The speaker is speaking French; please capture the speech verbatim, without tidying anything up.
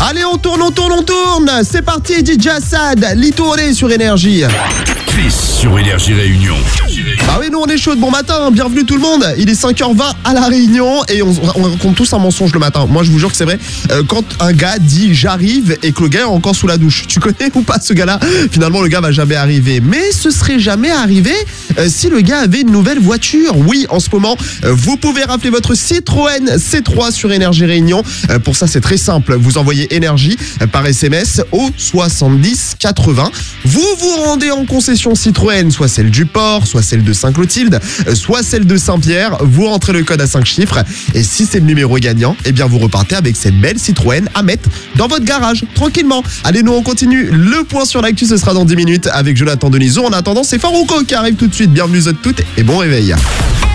Allez, on tourne, on tourne, on tourne. C'est parti, D J Assad, Litore sur Énergie. Chris sur Énergie Réunion. Bah oui, nous on est chaud de bon matin, bienvenue tout le monde. Il est cinq heures vingt à La Réunion et on, on raconte tous un mensonge le matin. Moi je vous jure que c'est vrai, euh, quand un gars dit j'arrive et que le gars est encore sous la douche, tu connais ou pas ce gars-là? Finalement le gars va jamais arriver. Mais ce serait jamais arrivé euh, si le gars avait une nouvelle voiture. Oui, en ce moment, euh, vous pouvez rafler votre Citroën C trois sur Énergie Réunion. Euh, pour ça c'est très simple, vous envoyez Énergie euh, par S M S au soixante-dix quatre-vingts. Vous vous rendez en concession Citroën, soit celle du port, soit celle de Saint-Clotilde, soit celle de Saint-Pierre, vous rentrez le code à cinq chiffres et si c'est le numéro gagnant, eh bien vous repartez avec cette belle Citroën à mettre dans votre garage, tranquillement. Allez, nous on continue, le point sur l'actu, ce sera dans dix minutes avec Jonathan Denisot. En attendant, c'est Farouko qui arrive tout de suite. Bienvenue à toutes et bon réveil.